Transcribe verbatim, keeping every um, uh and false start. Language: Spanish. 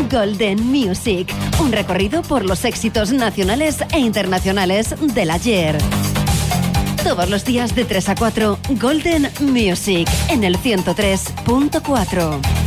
Golden Music, un recorrido por los éxitos nacionales e internacionales del ayer. Todos los días de tres a cuatro, Golden Music, en el ciento tres punto cuatro.